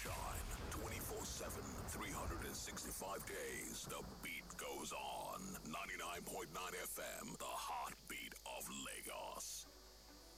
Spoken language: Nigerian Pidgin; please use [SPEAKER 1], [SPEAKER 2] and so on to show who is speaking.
[SPEAKER 1] sunshine, 24/7, 365 days. The beat goes on. 99.9 FM, The